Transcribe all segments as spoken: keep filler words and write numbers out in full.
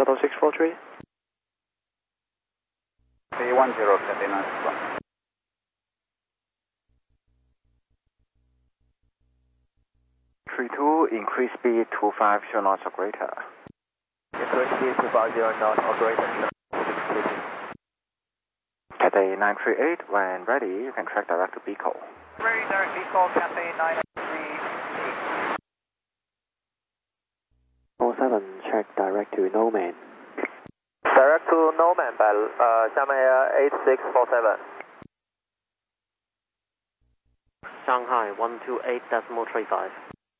Shuttle six four three. three one zero, Cathay nine six one. three two, increase speed to five zero knots or greater. Increase speed to five zero knots or greater. Cathay nine three eight, when ready, you can track direct to Pico. Ready, direct Pico, Cathay nine three eight. four seven, check direct to Nomad. Direct to Nomad by uh, Xiamen Air eight six four seven. Shanghai one two eight decimal three five.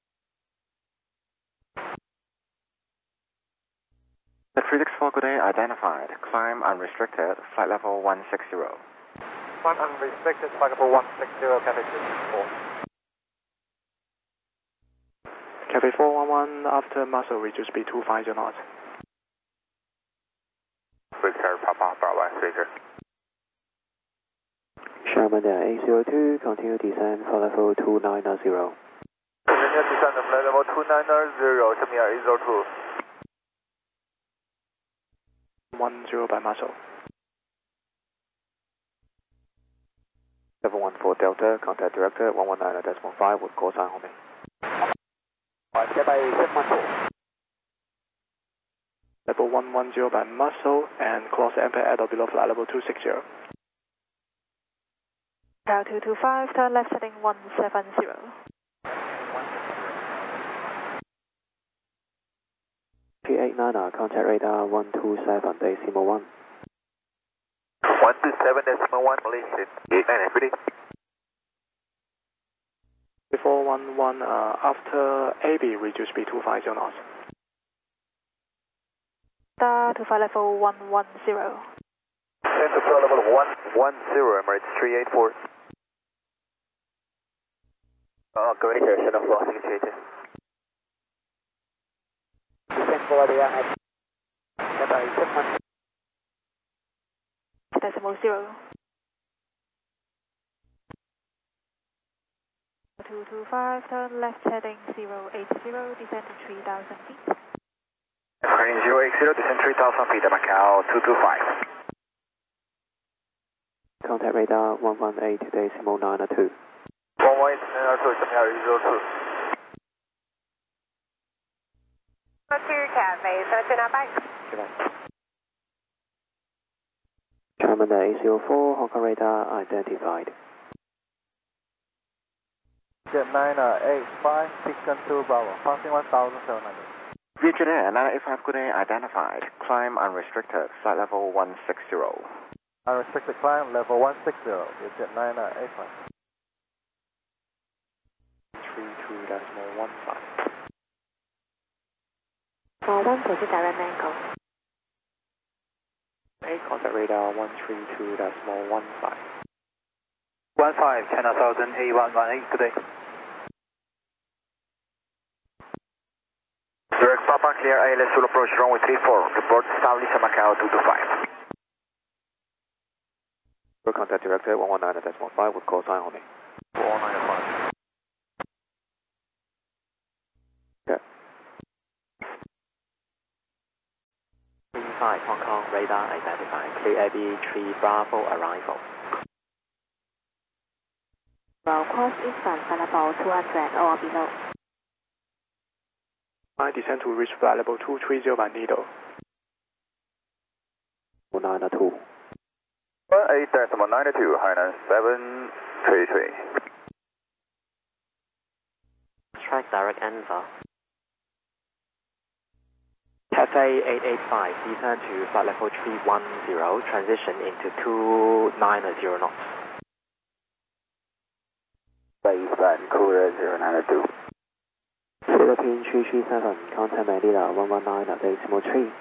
The three six four, good day, identified. Climb unrestricted, flight level one six zero. Climb unrestricted, flight level one six zero, Cathay two four. Cathay four one one, after muscle, reduce speed to five zero knots. Victor, Papa, Bravo, Victor. Sherman Air eight zero two, continue descent for level two nine zero. Continue descent of flight level two nine zero, Sherman Air eight zero two. one zero by muscle. Level one four Delta, contact director one one nine decimal five with call sign only. Level one one zero by muscle and cross ampere at or below flight level two six zero. Tower two two five, turn left heading one seven zero. P eight nine, contact radar one two seven decimal one. one two seven decimal one, Malaysia. eight nine, ready. four one one, uh, after A B, reduce speed to five zero knots. Star to flight level one one zero. Descend to flight level one one zero, Emirates three eight four. Oh, greater, shuttle floor situated. Descend for the air. Decimal zero. two two five, turn left heading zero eight zero, descend to three thousand feet. Heading zero eight zero, descend three thousand feet, Macau two two five. Contact radar one one eight decimal nine two. one one eight nine two, Sherman Air eight zero two. two Cathay, seven two back. Sherman Air eight zero four, Hong Kong radar identified. Jet nine eight five, six two Bravo, passing one thousand seven hundred. Vietjet Air nine eight five, good day, identified. Climb unrestricted, flight level one six zero. Unrestricted climb, level one six zero, Jet nine eight five. three two decimal one five. For one proceed direct Mango. eight, contact radar one three two decimal one five. one five, China Southern A one one eight, good day. Direct Papa, clear I L S full approach runway three four. Report established Macau two two five. Contact director one one nine decimal five with call sign only. four nine five. five Hong Kong radar identified. Clear A B three Bravo arrival. Roll course eastbound flight level two hundred or below. I descend to reach flight level two three zero by needle. nine two. one eight decimal nine two, Hainan seven three three. Track direct answer. Cathay eight eight five, descend to flight level three one zero, transition into two nine zero knots. Base Vancouver zero nine two. Philippine three three seven, contact Manila one one nine decimal three.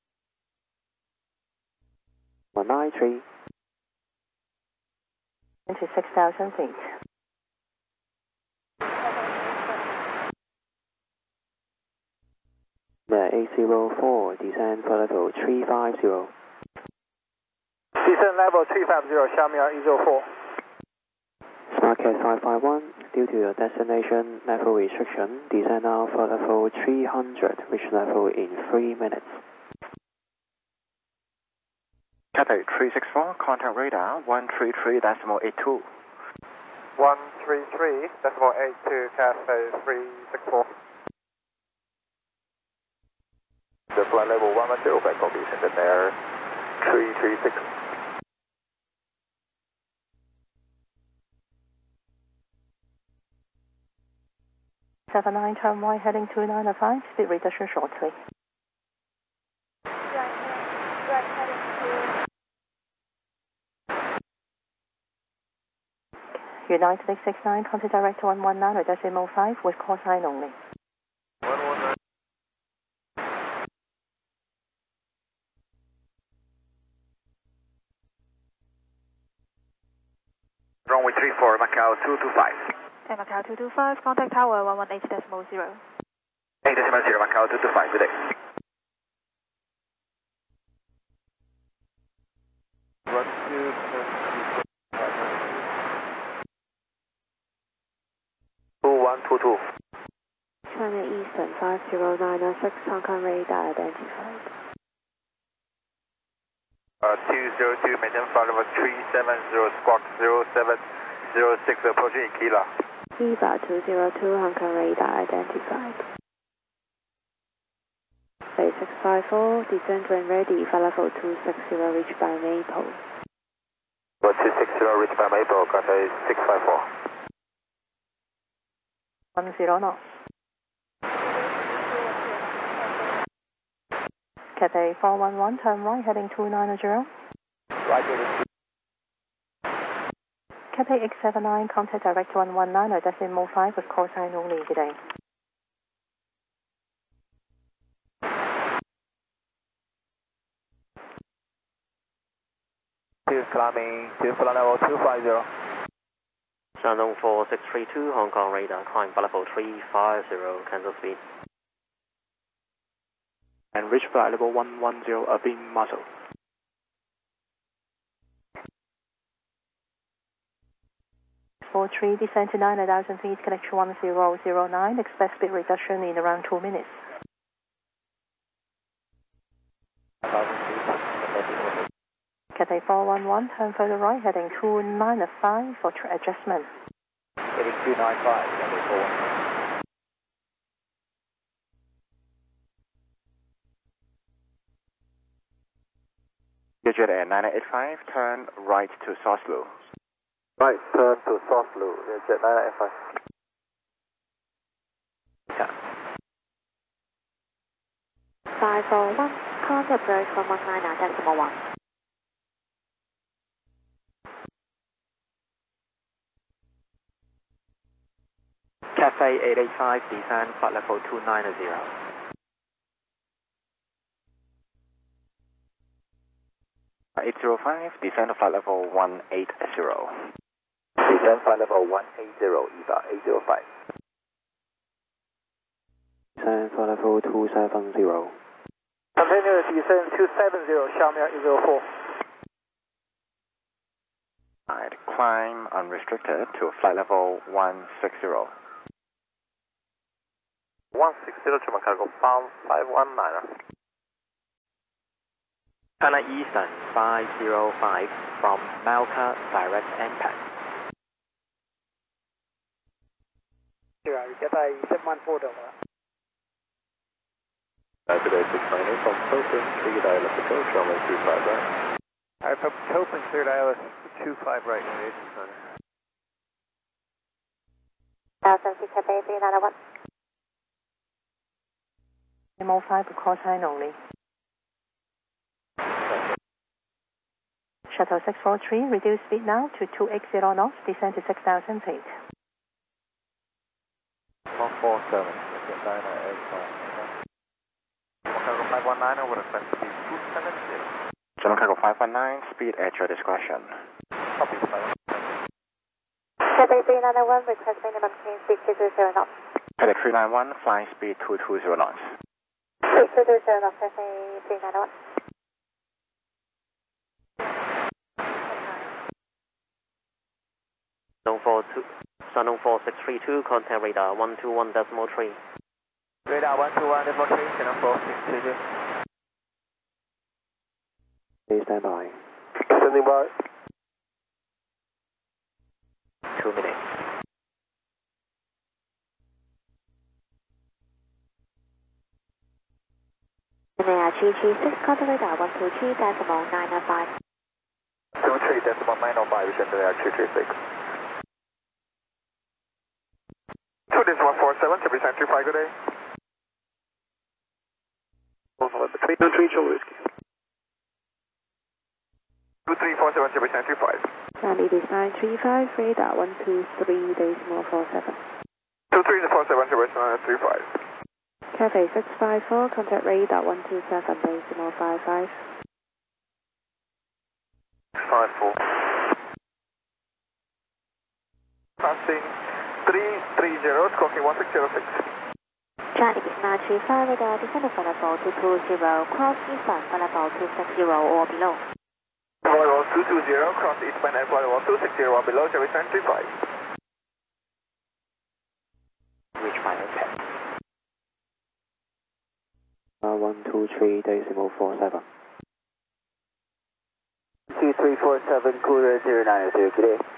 one nine three. Into six thousand feet. eight zero four, descend for level three five zero. Descent level three five zero, Xiamen Air eight zero four. SmartCat five five one, due to your destination level restriction, descend now for level three hundred, reach level in three minutes. Cathay three six four, contact radar one three three decimal eight two. one three three decimal eight two, Cathay three six four. The flight level one one zero, back copy, send there three three six. seven nine, turn right, heading two nine five, speed reduction shortly. Right, right heading to... United eight six nine, contact direct one one nine or decimal five with call sign only. one one nine. Runway three four, Macau two two five. And Macau two two five, contact tower one one eight decimal zero. eight decimal zero, Macau two two five, good day. Run two, two one two two. China Eastern five zero nine six, Hong Kong radar identified. Uh, two zero two, maintain flight level three seven zero, squawk zero seven zero six, approaching Ikila. Eva two zero two, Hong Kong radar identified. eight six five four, descent when ready, flight level two six zero, reached by Maple. two six zero, reached by Maple, Cathay six five four. one zero knots. Cathay four one one, turn right, heading two nine zero. Roger. Cathay X seven nine, contact direct one one nine or decimal five with call sign only. Good day. Two climbing to flight level two five zero. Shandong four six three two, Hong Kong radar, climb flight level three five zero, cancel speed. And reach flight level one one zero, Abin Muscle. four three, descend to nine thousand feet, connection one zero zero nine, expect speed reduction in around two minutes. Cathay four one one, turn further right, heading two nine five for adjustment. Heading two nine five, Cathay four one one. Jet Air nine eight five, turn right to Soslo. Right, turn to Soslo, Jet nine eight five. five four one, contact approach one one nine decimal one. Cathay eight eight five, descend flight level two nine zero. eight zero five, descend flight level one eight zero. Descend flight level one eight zero, Eva eight zero five. Descend flight level two seven zero. Continue descend two seven zero, Xiaomi eight zero four. Right, climb unrestricted to flight level one six zero. one six zero to Macau, pound five one nine. China Eastern five zero five, from Malka, direct impact. Cathay seven one four, Delta. Today six nine eight from Copen, three dial left approach, runway two five right. Alright, from Copen, clear dial two five right. Delta Cathay three nine one. Decimal five with call sign only. Shuttle six four three, reduce speed now to two eight zero knots, descend to six thousand feet. one four seven, nine eight five. Macau five one nine, over request speed two seven zero. Channel Cargo five one nine, speed at your discretion. Copy, five. Cathay three nine one, request minimum clean speed two two zero knots. Cathay three nine one, flying speed two two zero knots. two two zero knots, Cathay three nine one. Shandong four six three two, contact radar one two one decimal three. Radar one two one, decimal three, Shandong four six two two. Please stand by. Standing by. Two minutes. Air three three six, contact radar one two three decimal nine oh five. two three decimal nine oh five, send to Air three three six. two decimal four seven, Chevy Center five, good day. three two three Charlie Whiskey. two three four seven, Chevy Center five. Charlie design three five, radar one two three decimal four seven. two three four seven, Chevy Center three five. Cafe six five four, contact radar one two seven decimal five five. five four. Passing three three zero, squawking one six zero six. Charlie design three five, radar descend to level two two zero, cross eastbound level two six zero or below. Level two two zero, cross eastbound and level two six zero or below, Chevy Center three five. Reach by impact. Uh, one two three decimal four seven. two three four seven, Courier zero nine zero, good day.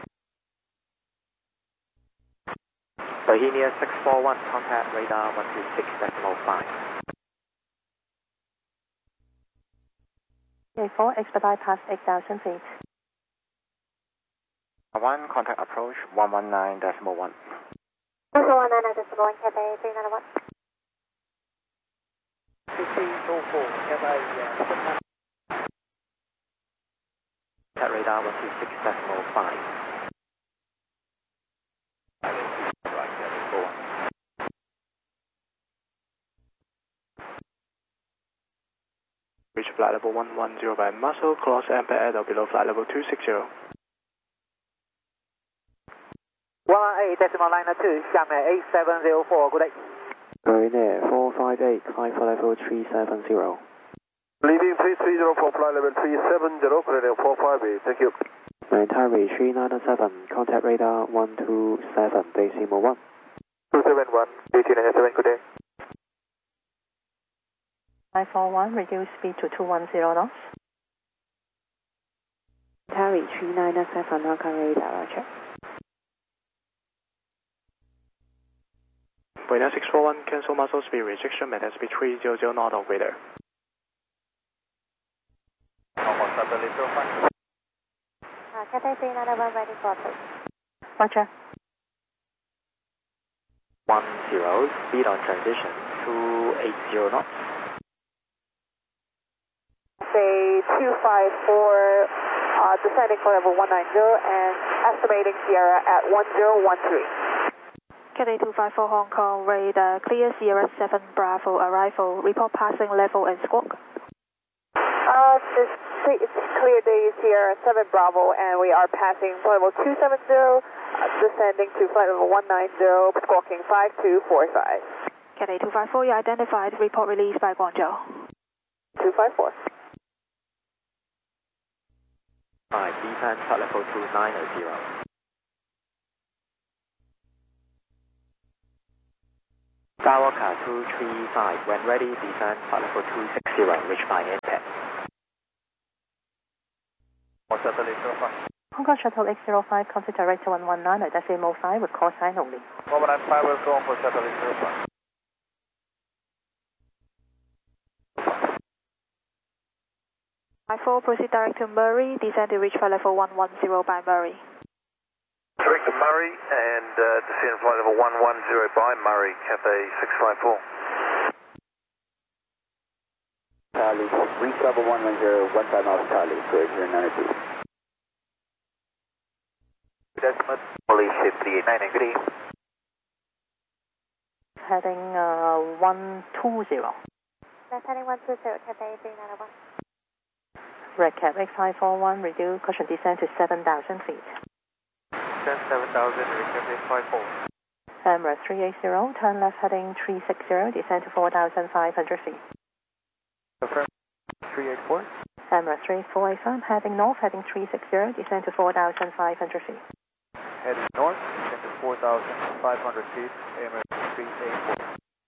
Bohemia six four one, contact radar one two six decimal five. A four, expedite past eight thousand feet. one, contact approach one one nine decimal one. one one nine decimal one, Cafe three nine one. Contact radar one two six decimal five. Reach flight level one one zero by Muscle, cross Ampere at or below flight level two six zero. one eight decimal nine two, Xiamen eight seven zero four, good day. Marine four five eight, climb for level three seven zero. Leaving three three zero for flight level three seven zero, Colonel four five eight, thank you. Maritime three nine seven, contact radar one two seven decimal one. two seven one, eighteen ninety-seven, good day. five four one, reduce speed to two one zero knots. Terry three nine seven, contact radar, roger. Bohemia six four one, cancel muscle speed rejection, maintain speed three hundred knot or greater. Cafe three nine one, ready for approach. Roger. one zero, speed on transition two eighty knots. Say two five four, uh, descending for level one nine zero and estimating Sierra at one zero one three. Cathay two five four Hong Kong, radar clear Sierra seven Bravo arrival, report passing level and squawk. Uh, this, it's clear day Sierra seven Bravo and we are passing flight level two seven zero, uh, descending to flight level one nine zero, squawking five two four five. Cathay two five four, you identified, report released by Guangzhou. two five four. Alright, descend flight level two nine zero. Skywalker two three five, when ready, descend flight level two six zero, reach by impact. Hong Kong Shuttle X zero five, contact director one one nine, decimal five with call sign only. one one nine five will go on for Shuttle X zero five. five four, proceed direct to Murray, descend to reach flight level one one zero by Murray. Direct to Murray and uh, descend flight level one one zero by Murray, Cathay six five four. Charlie, reach level one one zero, one five miles Charlie, Courier zero nine two. Decimal, police ship three eight nine, good day. Heading uh, one two zero. That's heading one two zero, Cafe three nine one. Red Cap X five four one, reduce caution descent to seven thousand feet. Descend seven thousand, reach eight five four. Emirates three eight zero, turn left heading three six zero, descend to four thousand five hundred feet. Confirm three eight four. Emirates three four eight five, heading north heading three six zero, descend to four thousand five hundred feet. Heading north, descend to four thousand five hundred feet, Emirates three eight four.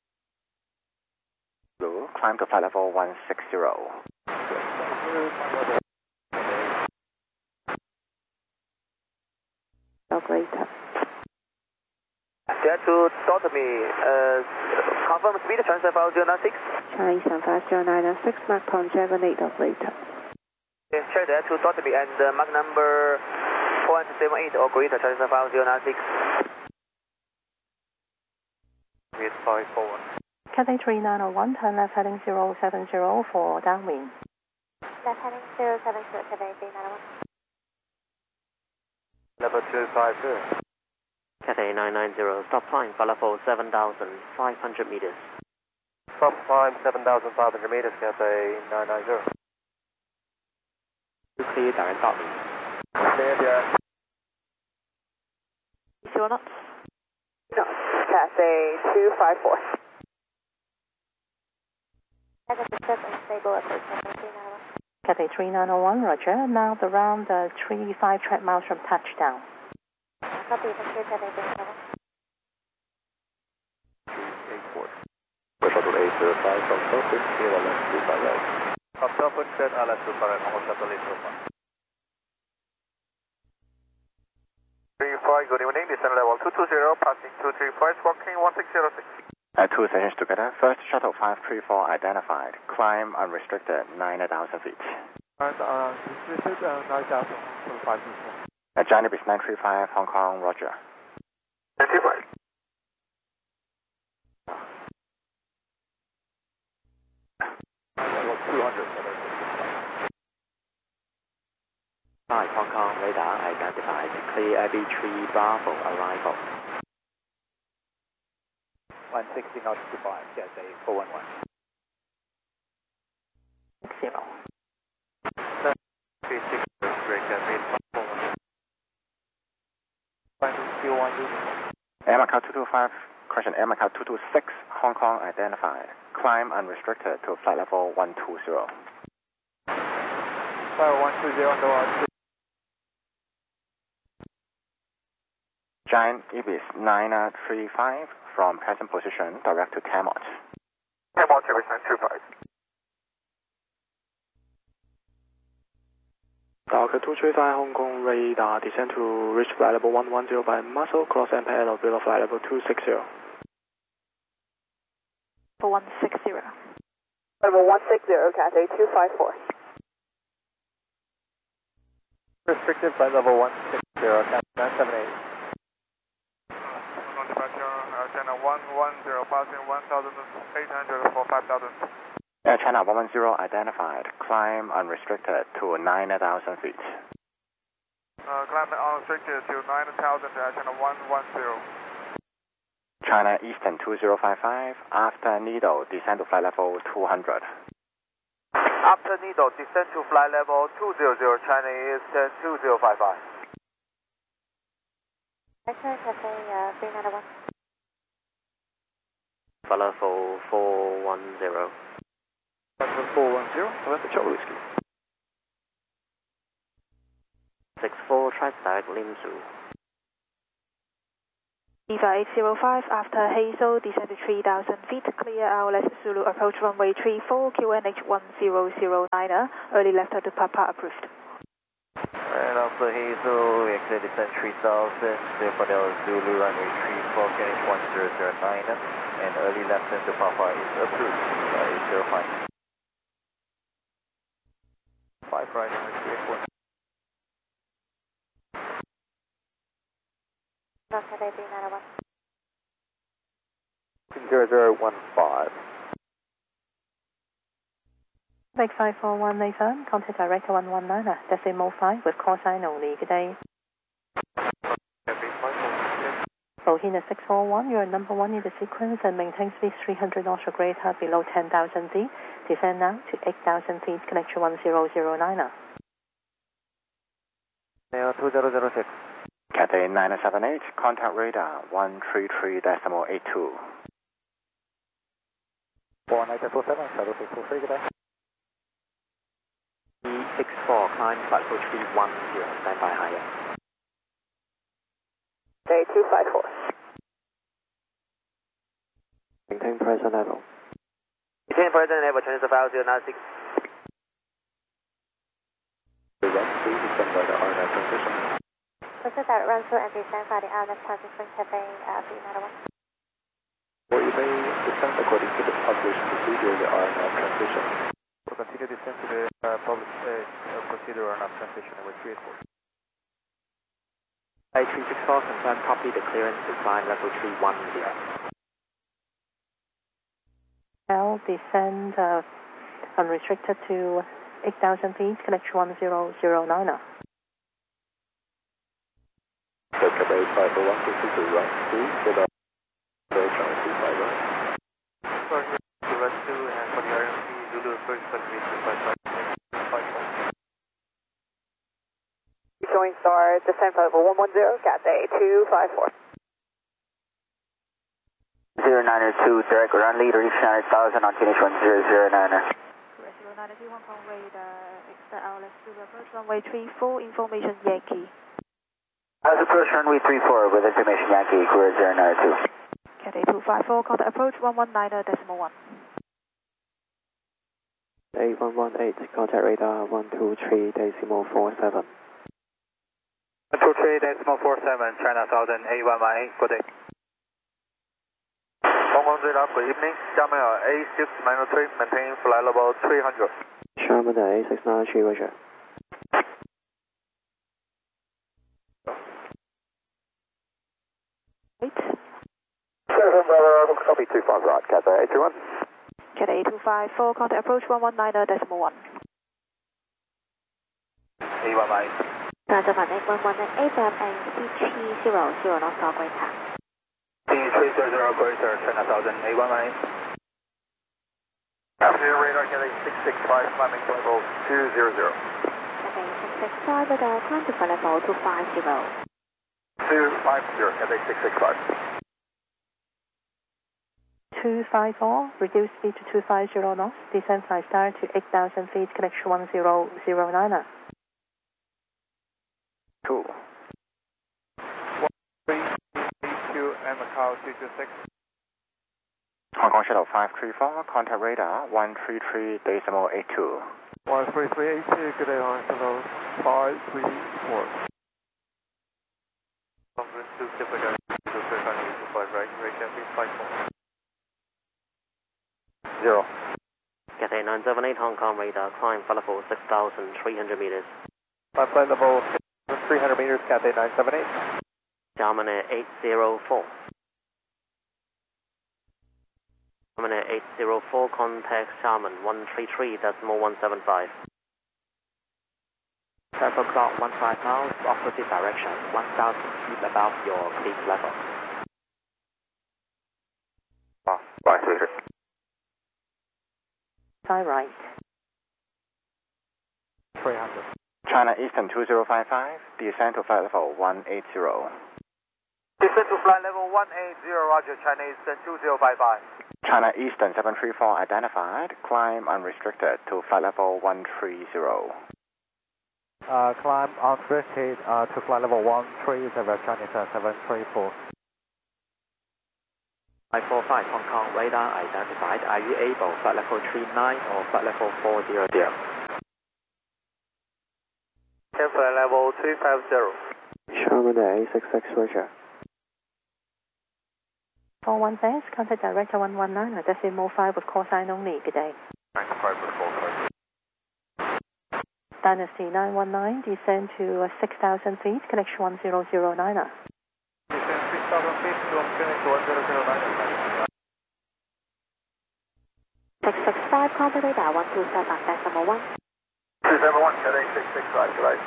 Blue, climb to flight level one six zero. to Dotomi. Uh, confirm speed, transfer file zero nine six. Charlie seven five zero nine nine six, Mark Pond seven eight operator. Yes, check that to Dotomi and uh, mark number four one seven eight or greater, transfer file zero nine six. eight five four one. Cathay three nine zero one, turn left heading zero seven zero for downwind. Left heading zero seven zero, Cathay three nine zero one. Level two five zero. Cathay nine nine zero, stop climb for level seven thousand five hundred meters. Stop climb seven thousand five hundred meters, Cathay nine nine zero. Clear direct downwind. Clear direct. Zero knots. No, Cathay two five four. Unstable approach, Cathay three nine zero one. Cathay three nine zero one, roger. Now around uh, three five track miles from touchdown. Copy, thank you, Cathay three nine zero one. eight four. Shuttle eight zero five from Southwind, clear L S two five right. From Southwind, set L S two five right, Mobile Shuttle eight zero five. three five, good evening, descent level two two zero, passing two three five, squawking one six zero six. Uh, two stations together. First shuttle five three four identified. Climb unrestricted nine thousand feet. And uh, restricted uh, nine thousand five hundred. Uh, Janib is nine three five, Hong Kong, roger. nine three five. Level two hundred. Five Hong Kong radar identified. Clear Abbey Tree Bravo arrival. one sixty knots to five, Cathay four one one. Zero. three six break Cathay four one one. Five two one two. Air Macau two two five, correction, Air Macau two two six, Hong Kong identified. Climb unrestricted to flight level one two zero. Five one two zero, no R. Giant Ibis nine three five from present position direct to Camot. Camot service nine two five. Darker two three five Hong Kong radar, descend to reach flight level one one zero by muscle, cross and pad or below flight level two six zero. For one six zero. Level one six zero, Cathay two five four. Restricted by level one six zero, nine seven eight. China one one zero, passing one thousand eight hundred for five thousand. Air China one one zero identified. Climb unrestricted to nine thousand feet. Uh, climb unrestricted to nine thousand, Air China one one zero. China Eastern two zero five five, after Needle, descend to flight level two hundred. After Needle, descend to flight level two hundred, China Eastern two zero five five. Cathay uh, three nine zero one. For level four one zero. Level four one zero, November Charlie Whiskey. six four, track direct Lim Su. Eva eight zero five, after Hazel, descend to three thousand feet, clear R L S Zulu, approach runway three four, Q N H one zero zero nine, early left to Papa approved. And after Hazel, we exit descent three thousand, therefore there was Zulu runway three four, Q N H one zero zero nine, and early left turn to Papa is approved by eight zero five. five right, runway three eight one. Cathay three nine zero one. zero zero one five. Lake five four one, Nathan. Contact Director one one nine, decimal five with call sign only. Good day. Rohina six four one, you are number one in the sequence and maintain speed three hundred knots or greater below ten thousand feet. Descend now to eight thousand feet, connection one zero zero nine. Mail two zero zero six. Cathay nine seven eight, contact radar one three three decimal eight two. four nine four seven, shuttle six four three, good day. E six four, climb flight level three one zero, stand by higher. Day two five four. Maintain present level. Maintain present level, transfer file zero nine six. The run through descend by the R nine transition. Proceed direct run through and descend by the R N S transition, Cathay uh, three nine zero one. Or you may descend according to the population procedure, the R N A transition. We'll continue descent to the uh, public uh, procedure R N A transition with three eight four. A three six four, confirm copy the clearance to climb level three one zero. Now descend uh, unrestricted to eight thousand feet, connection one zero zero nine. Delta eight five oh one two two two right two, get up. Very trying to five right. Sorry, to run two and for the R M C, Zulu first country two five five. Joint star, descent level one one zero, Cathay two five four. zero nine two, direct run lead, reach nine thousand on finish one zero zero nine. zero nine two, Hong Kong radar, expect L S to approach runway three four, information Yankee. As approach runway three four with information Yankee, Korea zero nine two. Cathay two five four, contact approach one one nine decimal one. eight one one eight, contact radar one two three decimal four seven. one two three decimal four seven, China Southern eight one one eight, good day. Hong Kong radar, good evening. Xiamen A six nine three, maintain flight level three hundred. Xiamen A six nine three, roger. Eight. Seven, brother, copy two five right, Cathay eight three one. Cathay two five four, contact approach one one nine decimal one. eight one one eight. 大家反映one one eight eight and C three zero zero North Star Greater. C three zero zero Greater, China Southern eight one one eight. Afternoon radar, Cathay six six five, climbing to level two zero zero. Cathay six six five, radar, climb to level two five zero. two five zero, Cathay six six five. two five four, reduce speed to two five zero knots, descend five star to eight thousand feet, connection one zero zero nine. Two. one three eight two and Macau two two six. Hong Kong Shuttle five three four, contact radar one three three decimal eight two. one three three eight two, good day, Hong Kong Shuttle five three four. Congress two, Quebec, two five right, right, Cathay five four. Zero. Cathay nine seven eight, Hong Kong radar, climb flight level six thousand three hundred meters. My flight level three hundred meters, Cathay nine seven eight. Xiamen eight zero four. Xiamen eight zero four, contact Xiamen one three three decimal one seven five. Circle clock one five miles, opposite direction, one thousand feet above your cleat level. Oh, right, sweetheart. Side right. three hundred. China Eastern two zero five five, descend to flight level one eight zero. Descend to flight level one eight zero, roger, China Eastern two zero five five. China Eastern seven three four identified, climb unrestricted to flight level one three zero. Uh, climb unrestricted uh, to flight level one three zero, China Eastern seven three four. five four five, Hong Kong radar identified. Are you able flight level three nine or flight level four zero zero? ten flight level three five zero. Xiamen A six six, roger. four one thanks, contact director one one nine, decimal five with call sign only, good day. nine five with call sign. Dynasty nine one nine, descend to uh, six thousand feet, connection one zero zero nine. Descend six thousand feet to finish one zero zero nine. six six five, contact radar one two seven decimal one. two seven one, Cathay six six five, good night.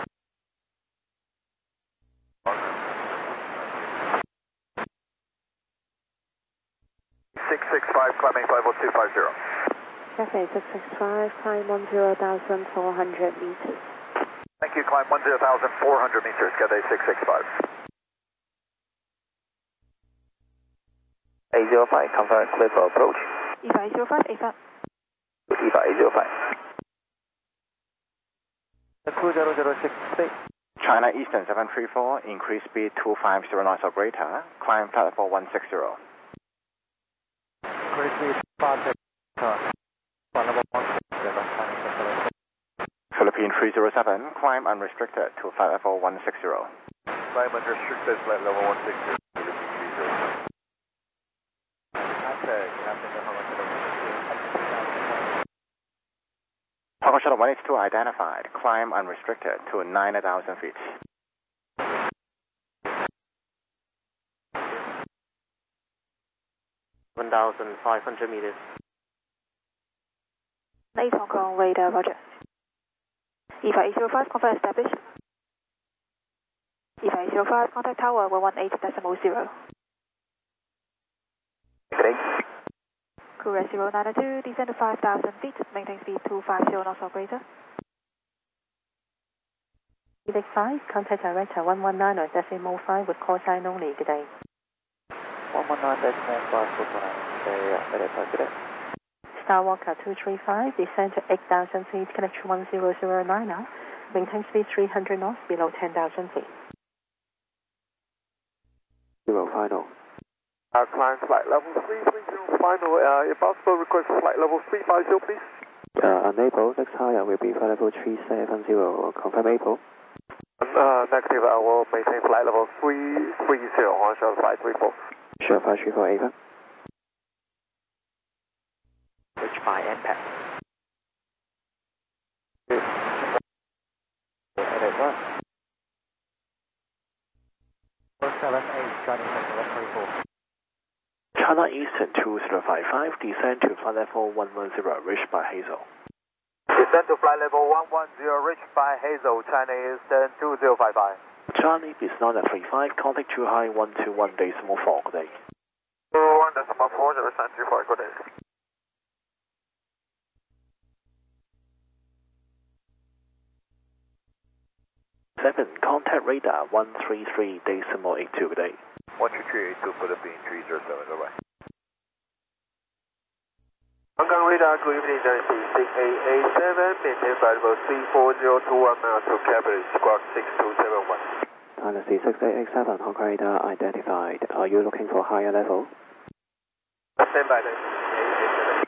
six six five, climbing five oh two five zero. Cathay six six five, climb one zero thousand four hundred meters. Thank you, climb one zero thousand four hundred meters, Cathay six six five. eight zero five, confirm clear for approach. E five zero five, eight five. E five eight zero five. two zero zero six six. China Eastern seven three four, increase speed two five zero knots or greater, climb flight level one six zero. Increase speed five zero. Flight level one six zero. Philippine three zero seven, climb unrestricted to flight level one six zero. Climb unrestricted, flight level one six zero. Shuttle one eight two identified. Climb unrestricted to nine thousand feet. one thousand five hundred meters. eight Hong Kong, radar, roger. E five eight zero five, confirm established. E five eight zero five, contact tower one one eight decimal zero. Okay. Courier zero nine two, descend to five thousand feet, maintain speed two five zero knots or greater. Helix five, contact director one one nine or decimal five with call sign only. Good day. one one nine decimal five, call sign only. Yeah, identified, good day. Skywalker two three five, descend to eight thousand feet, connection one zero zero nine now. Maintain speed three hundred knots below ten thousand feet. Zero final. Uh, climb flight level three three zero final. Uh, if possible, request flight level three five zero, please. Uh, unable. Next higher will be flight level three seven zero. Confirm able. Uh, negative. I will maintain flight level three three zero on shell five three four. Sure, five three four, Ava. Reach by M P A C. four seven eight, Chinese one three four. China Eastern two zero five five, descend to flight level one one zero, reached by Hazel. Descend to flight level one one zero, reached by Hazel, China Eastern two zero five five. Charlie, Bisnon at three five, contact two high one two one decimal four, good day. one decimal four, zero seven three four, good day. seven, contact radar one three three decimal eight two, good day. one two three eight two, Philippine three zero seven, bye bye. Hong Kong radar, good evening, Nancy six eight eight seven, maintain flight level three four zero two one miles to Capital, squawk six two seven one. Dynasty six eight eight seven, Hong Kong radar identified. Are you looking for higher level? Stand by, Nancy eight eight seven.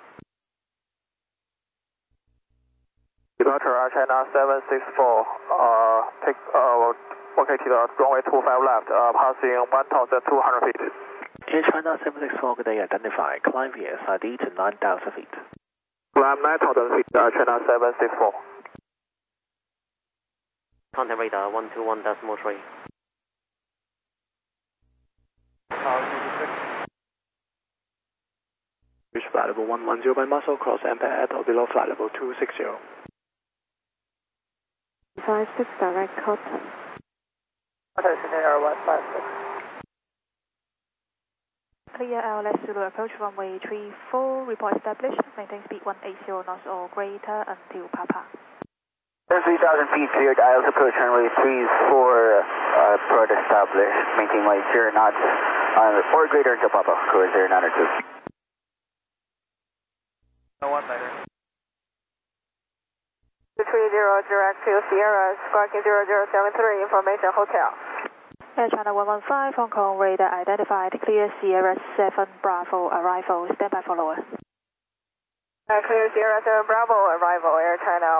Departure Air China seven six four, uh, take, uh, one K T, runway two five left, uh, passing one thousand two hundred feet. Air China seven six four, good day, identified. Climb V S I D to nine thousand feet. Climb nine thousand feet, Air China seven six four. Contact radar one two one decimal three. Reach flight level one one zero by muscle, cross M P A C or below flight level two six zero. five six, direct Cotton. Attention Air one five six. Clear L S Zulu approach runway three four, report established, maintain speed one eighty knots or greater until Papa. three thousand feet cleared, I L S approach runway three four, uh, port established, maintain one eighty knots, uh, or greater until Papa, cruise zero nine two. one later. two three zero, direct to Sierra, squawking zero zero seven three, information hotel. Air China one one five, Hong Kong radar identified, clear Sierra seven Bravo, arrival, standby follower. Uh, clear Sierra seven Bravo, arrival, Air China